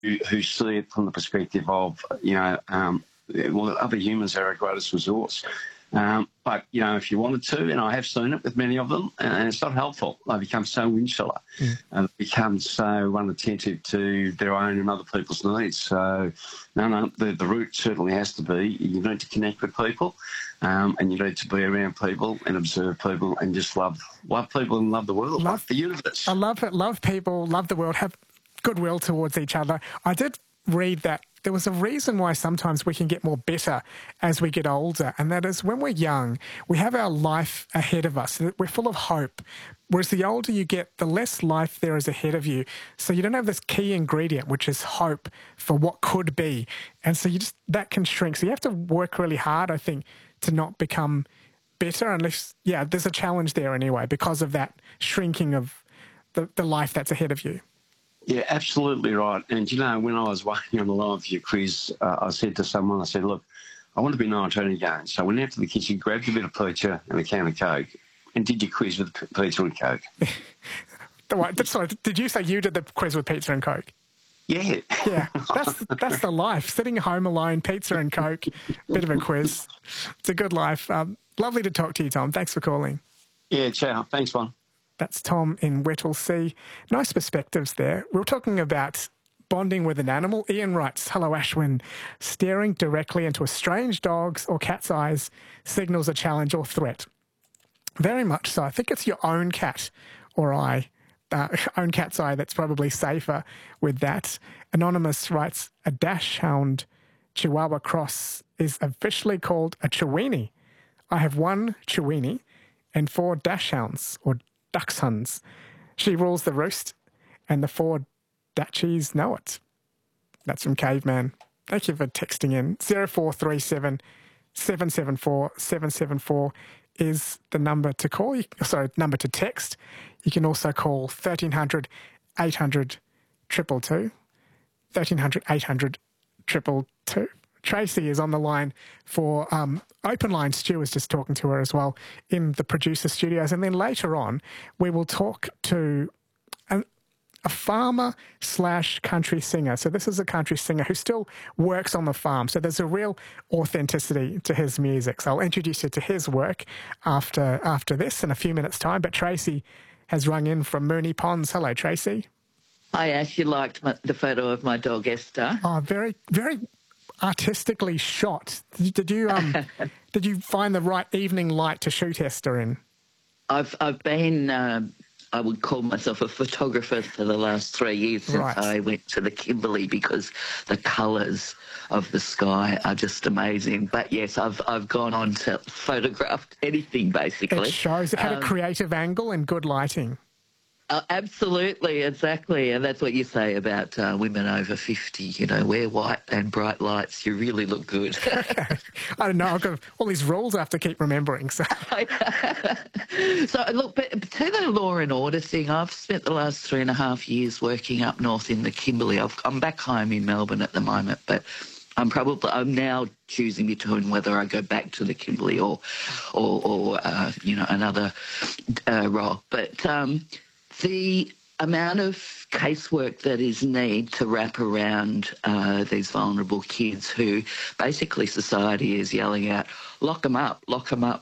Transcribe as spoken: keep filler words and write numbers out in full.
who, who see it from the perspective of, you know, um, well, other humans are our greatest resource. Um, but, you know, if you wanted to, and I have seen it with many of them, and it's not helpful. They become so insular mm. and become so unattentive to their own and other people's needs. So, no, no, the, the root certainly has to be you need to connect with people um, and you need to be around people and observe people and just love love people and love the world, love the universe. I love it. Love people, love the world, have goodwill towards each other. I did read that there was a reason why sometimes we can get more bitter as we get older, and that is when we're young, we have our life ahead of us. We're full of hope. Whereas the older you get, the less life there is ahead of you. So you don't have this key ingredient, which is hope for what could be. And so you just, that can shrink. So you have to work really hard, I think, to not become bitter unless, yeah, there's a challenge there anyway because of that shrinking of the, the life that's ahead of you. Yeah, absolutely right. And, you know, when I was waiting on the line for your quiz, uh, I said to someone, I said, look, I want to be nineteen again. So I went out to the kitchen, grabbed a bit of pizza and a can of Coke and did your quiz with pizza and Coke. Sorry, did you say you did the quiz with pizza and Coke? Yeah. Yeah, that's, that's the life. Sitting home alone, pizza and Coke, bit of a quiz. It's a good life. Um, lovely to talk to you, Tom. Thanks for calling. Yeah, ciao. Thanks, Von. That's Tom in Whittlesea. Nice perspectives there. We were talking about bonding with an animal. Ian writes, hello, Ashwin. Staring directly into a strange dog's or cat's eyes signals a challenge or threat. Very much so. I think it's your own cat or eye, uh, own cat's eye that's probably safer with that. Anonymous writes, a dachshund Chihuahua cross is officially called a Chiweenie. I have one Chiweenie and four dachshunds or dachshunds. She rules the roost, and the four Dutchies know it. That's from Caveman. Thank you for texting in. zero four three seven, seven seven four, seven seven four is the number to call. You, sorry, number to text. You can also call thirteen hundred, eight hundred, two two two. thirteen hundred, eight hundred, two two two. Tracy is on the line for um, Open Line. Stu was just talking to her as well in the producer studios. And then later on, we will talk to a, a farmer slash country singer. So this is a country singer who still works on the farm. So there's a real authenticity to his music. So I'll introduce you to his work after, after this in a few minutes' time. But Tracy has rung in from Moonee Ponds. Hello, Tracy. I actually liked my, the photo of my dog, Esther. Oh, very, very artistically shot. Did you um did you find the right evening light to shoot Esther in? I've I've been uh, I would call myself a photographer for the last three years since right. I went to the Kimberley because the colours of the sky are just amazing. But yes, I've I've gone on to photograph anything basically. It shows it had um, a creative angle and good lighting. Uh, absolutely, exactly. And that's what you say about uh, women over fifty, you know, wear white and bright lights, you really look good. I don't know, I've got all these rules I have to keep remembering. So, so look, but to the law and order thing, I've spent the last three and a half years working up north in the Kimberley. I've, I'm back home in Melbourne at the moment, but I'm probably I'm now choosing between whether I go back to the Kimberley or, or, or uh, you know, another uh, role. But um, the amount of casework that is needed to wrap around uh, these vulnerable kids who basically society is yelling out, lock them up, lock them up,